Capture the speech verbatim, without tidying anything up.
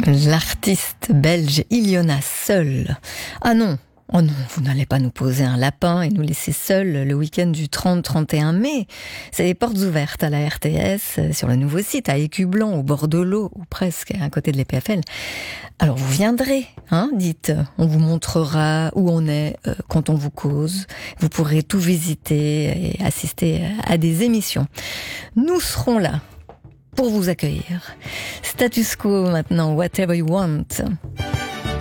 L'artiste belge Iliona seule. Ah non, oh non, vous n'allez pas nous poser un lapin et nous laisser seuls le week-end du trente trente et un mai. C'est les portes ouvertes à la R T S, sur le nouveau site, à Écublanc, au bord de l'eau, ou presque, à côté de l'E P F L. Alors vous viendrez, hein, dites, on vous montrera où on est euh, quand on vous cause. Vous pourrez tout visiter et assister à des émissions. Nous serons là pour vous accueillir. Status quo maintenant, whatever you want.